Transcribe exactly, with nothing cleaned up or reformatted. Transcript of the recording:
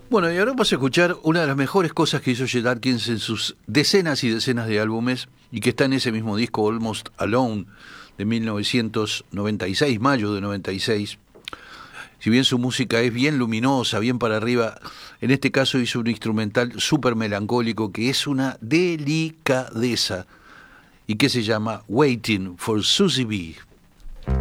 Bueno, y ahora vamos a escuchar una de las mejores cosas que hizo Chet Atkins en sus decenas y decenas de álbumes y que está en ese mismo disco Almost Alone de mil novecientos noventa y seis, mayo de noventa y seis. Si bien su música es bien luminosa, bien para arriba, en este caso hizo un instrumental súper melancólico que es una delicadeza y que se llama Waiting for Susie B.